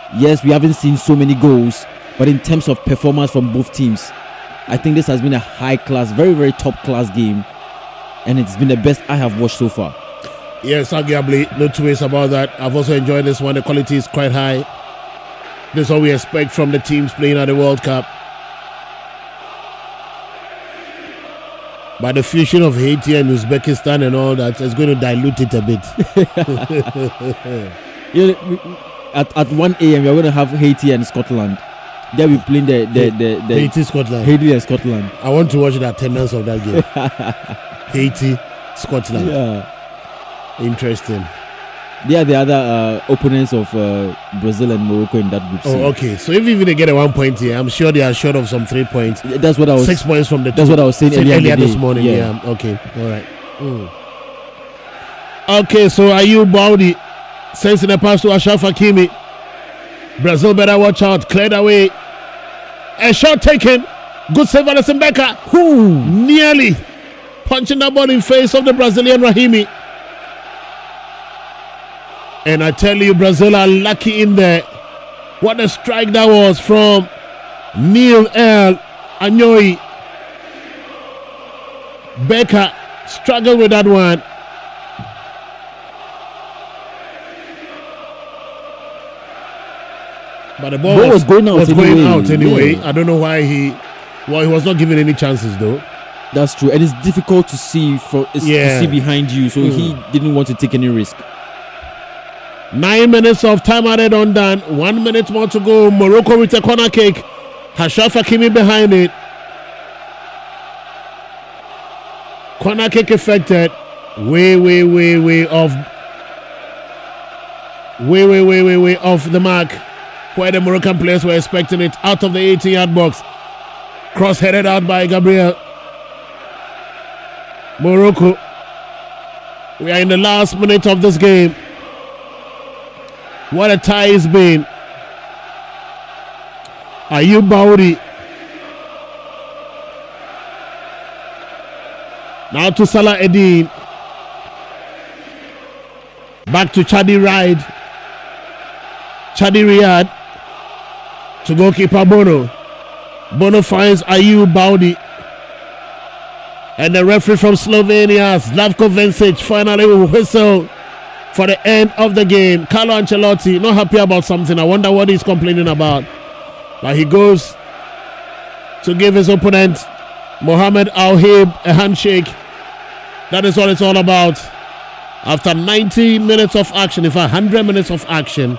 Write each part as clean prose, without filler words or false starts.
yes, we haven't seen so many goals, but in terms of performance from both teams, I think this has been a high-class, very, very top-class game, and it's been the best I have watched so far. Yes, arguably, no two ways about that. I've also enjoyed this one. The quality is quite high. This is what we expect from the teams playing at the World Cup. But the fusion of Haiti and Uzbekistan and all that is going to dilute it a bit. At 1 a.m. we're going to have Haiti and Scotland. They'll be playing the Haiti, Scotland. Haiti and Scotland. I want to watch the attendance of that game. Haiti, Scotland. Yeah. Interesting. They are the other opponents of Brazil and Morocco in that group. Oh, okay. So if even they get a 1 point here, I'm sure they are short of some 3 points. That's what I was. 6 points from the. That's what I was saying earlier this morning. Yeah. Okay. All right. Okay. So Ayoub Baoudi sends in a pass to Achraf Hakimi. Brazil better watch out. Cleared away. A shot taken. Good save, Alisson Becker. Who nearly punching the ball in face of the Brazilian Rahimi. And I tell you, Brazil are lucky in there. What a strike that was from Neil El Anyoy. Becker struggled with that one. But the ball was going out anyway. Yeah. I don't know why he was not given any chances though. That's true, and it's difficult to see to see behind you, so he didn't want to take any risk. 9 minutes of time added undone. 1 minute more to go. Morocco with a corner kick. Achraf Hakimi behind it. Corner kick affected. Way off the mark, where the Moroccan players were expecting it. Out of the 18-yard box. Cross headed out by Gabriel. Morocco. We are in the last minute of this game. What a tie it's been. Ayoub Baoudi. Now to Salah Eddin. Back to Chadi Riyad. To goalkeeper Bono. Bono finds Ayoub Baoudi. And the referee from Slovenia, Slavko Vencic, finally will whistle for the end of the game. Carlo Ancelotti not happy about something. I wonder what he's complaining about. But he goes to give his opponent Mohamed Al-Hib a handshake. That is what it's all about. After 90 minutes of action, in fact 100 minutes of action,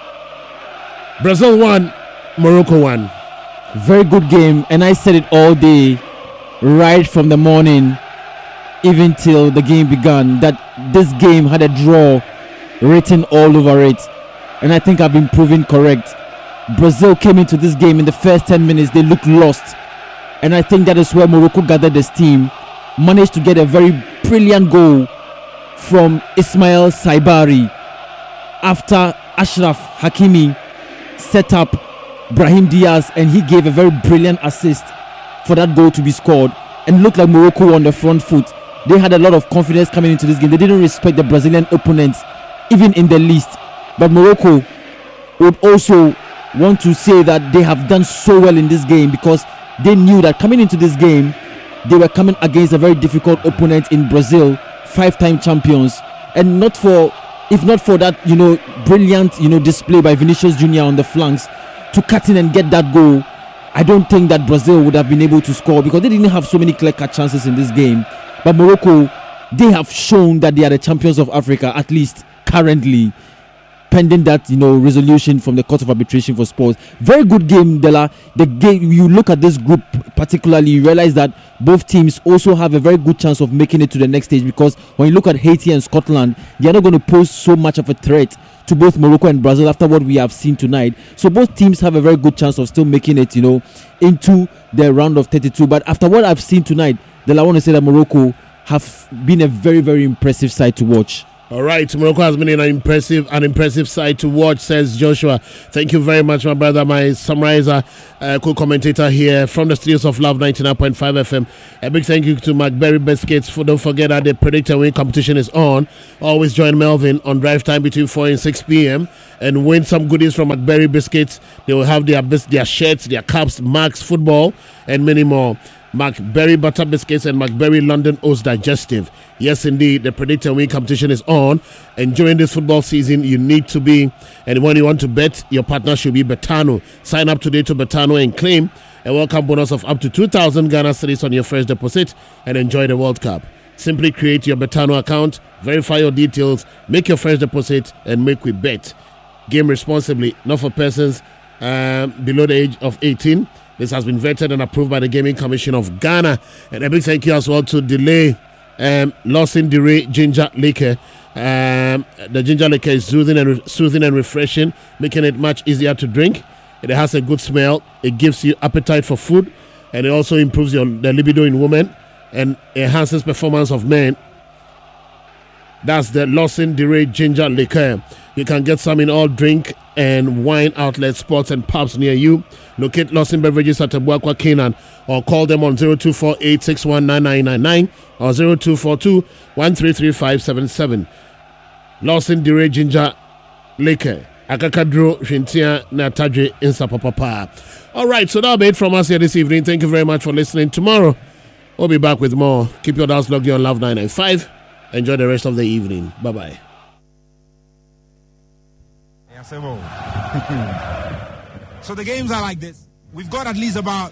Brazil won, Morocco won. Very good game, and I said it all day, right from the morning even till the game began, that this game had a draw written all over it, and I think I've been proven correct. Brazil came into this game in the first 10 minutes, they looked lost, and I think that is where Morocco gathered the steam, managed to get a very brilliant goal from Ismail Saibari after Achraf Hakimi set up Brahim Diaz, and he gave a very brilliant assist for that goal to be scored, and looked like Morocco on the front foot. They had a lot of confidence coming into this game. They didn't respect the Brazilian opponents even in the least, but Morocco would also want to say that they have done so well in this game because they knew that coming into this game they were coming against a very difficult opponent in Brazil, 5-time champions, and if not for that brilliant display by Vinicius Junior on the flanks to cut in and get that goal, I don't think that Brazil would have been able to score because they didn't have so many clear-cut chances in this game. But Morocco, they have shown that they are the champions of Africa, at least currently, pending that resolution from the Court of Arbitration for Sports. Very good game, Dela. The game, you look at this group particularly, you realize that both teams also have a very good chance of making it to the next stage, because when you look at Haiti and Scotland, they are not going to pose so much of a threat to both Morocco and Brazil after what we have seen tonight. So both teams have a very good chance of still making it, into the round of 32. But after what I've seen tonight, Dela, I want to say that Morocco have been a very, very impressive side to watch. All right, Morocco has been an impressive side to watch, says Joshua. Thank you very much, my brother, my summarizer, co-commentator here from the studios of Love 99.5 FM. A big thank you to McBerry Biscuits. Don't forget that the Predict and Win competition is on. Always join Melvin on drive time between 4 and 6 p.m. and win some goodies from McBerry Biscuits. They will have their shirts, their caps, marks, football, and many more. McBerry Butter Biscuits and McBerry London Oats Digestive. Yes, indeed, the Predict and Win competition is on. And during this football season, you need to be, and when you want to bet, your partner should be Betano. Sign up today to Betano and claim a welcome bonus of up to 2,000 Ghana cedis on your first deposit and enjoy the World Cup. Simply create your Betano account, verify your details, make your first deposit, and make we bet. Game responsibly, not for persons below the age of 18. This has been vetted and approved by the Gaming Commission of Ghana. And a big thank you as well to Delay Lawson Dere Ginger Liquor. The ginger liquor is soothing and refreshing, making it much easier to drink. It has a good smell. It gives you appetite for food. And it also improves the libido in women and enhances performance of men. That's the Lawson Dere Ginger Liquor. You can get some in all drink and wine outlets, sports and pubs near you. Locate Lawson Beverages at Abuakwa Canaan or call them on 0248619999 or 0242133577. Lawson Dere Ginger Liquor. Akakadro Shintia Natadre Insa Papa. All right, so that'll be it from us here this evening. Thank you very much for listening. Tomorrow we'll be back with more. Keep your dials logged on Love 995. Enjoy the rest of the evening. Bye bye. So the games are like this. We've got at least about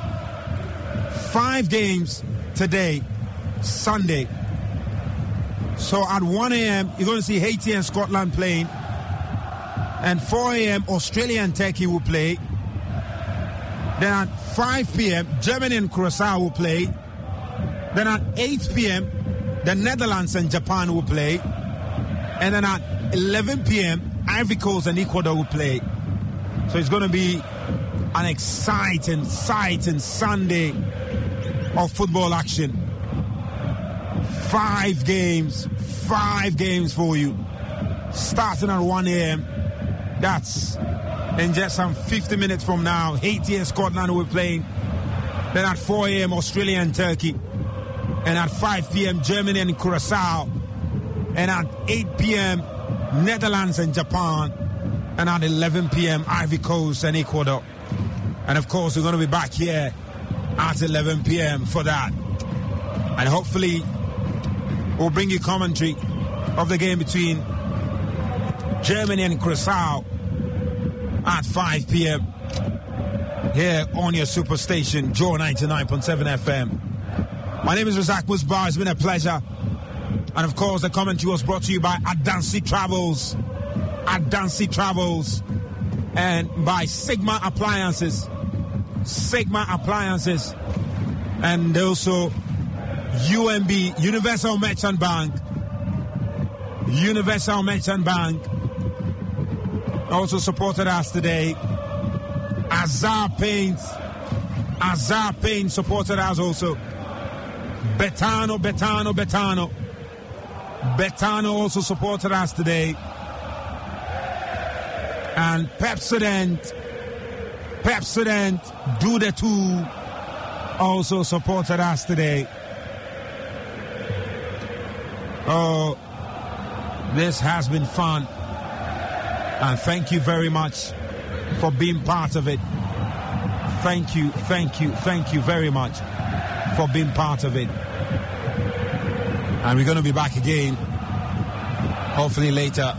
5 games today, Sunday. So at 1 a.m., you're going to see Haiti and Scotland playing. And 4 a.m., Australia and Turkey will play. Then at 5 p.m., Germany and Curacao will play. Then at 8 p.m., the Netherlands and Japan will play. And then at 11 p.m., Ivory Coast and Ecuador will play. So it's going to be an exciting Sunday of football action. 5 games for you. Starting at 1 a.m. That's in just some 50 minutes from now. Haiti and Scotland will be playing. Then at 4 a.m. Australia and Turkey. And at 5 p.m. Germany and Curacao. And at 8 p.m. Netherlands and Japan. And at 11 p.m. Ivory Coast and Ecuador. And of course we're going to be back here at 11 p.m. for that. And hopefully we'll bring you commentary of the game between Germany and Curacao at 5 p.m. here on your superstation, Joy 99.7 FM. My name is Razak Musbar. It's been a pleasure. And of course, the commentary was brought to you by Adansi Travels. Adansi Travels. And by Sigma Appliances. Sigma Appliances. And also UMB, Universal Merchant Bank. Universal Merchant Bank also supported us today. Azar Paints supported us also. Betano also supported us today. And Pepsodent Do the Two also supported us today. Oh, this has been fun. And thank you very much for being part of it. Thank you very much for being part of it. And we're going to be back again, hopefully later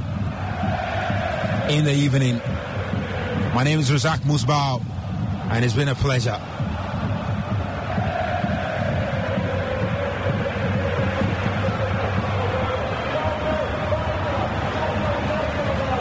in the evening. My name is Razak Musbao, and it's been a pleasure.